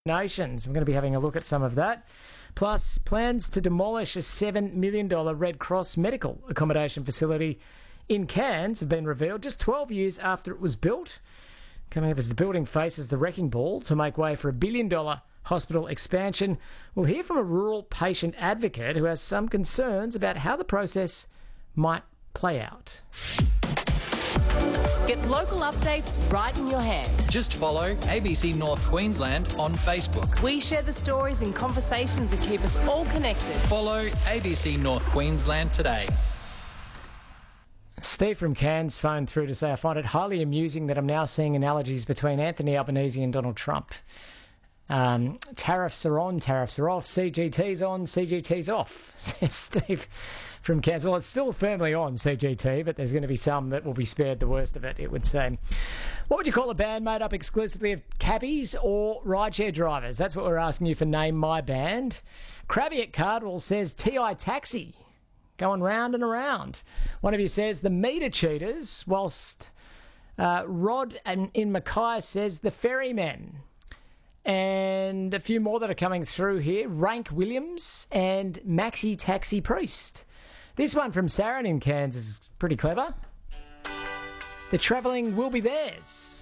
Nations. I'm going to be having a look at some of that. Plus, plans to demolish a $7 million Red Cross medical accommodation facility in Cairns have been revealed just 12 years after it was built. Coming up as the building faces the wrecking ball to make way for a $1 billion hospital expansion. We'll hear from a rural patient advocate who has some concerns about how the process might play out. Get local updates right in your hand. Just follow ABC North Queensland on Facebook. We share the stories and conversations that keep us all connected. Follow ABC North Queensland today. Steve from Cairns phoned through to say, I find it highly amusing that I'm now seeing analogies between Anthony Albanese and Donald Trump. Tariffs are on, tariffs are off, CGT's on, CGT's off, says Steve from Cairns. Well, it's still firmly on, CGT, but there's going to be some that will be spared the worst of it, it would seem. What would you call a band made up exclusively of cabbies or rideshare drivers? That's what we're asking you for Name My Band. Crabby at Cardwell says TI Taxi, going round and around. One of you says the Meter Cheaters, whilst Rod in Mackay says the Ferrymen. And a few more that are coming through here. Rank Williams and Maxi Taxi Priest. This one from Saren in Cairns is pretty clever. The travelling will be theirs.